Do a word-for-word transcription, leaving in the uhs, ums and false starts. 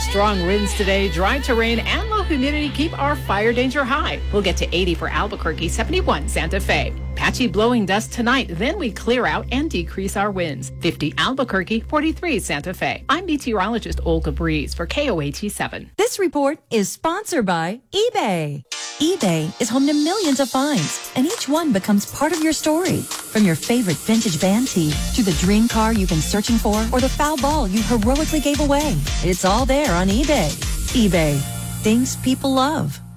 strong winds today, dry terrain, and low humidity keep our fire danger high. We'll get to eighty for Albuquerque, seventy-one Santa Fe. Patchy blowing dust tonight, then we clear out and decrease our winds. fifty Albuquerque, forty-three Santa Fe. I'm meteorologist Olga Breeze for K O A T seven. This report is sponsored by eBay. eBay is home to millions of finds, and each one becomes part of your story. From your favorite vintage band tee to the dream car you've been searching for or the foul ball you heroically gave away. It's all there on eBay. eBay. Things people love.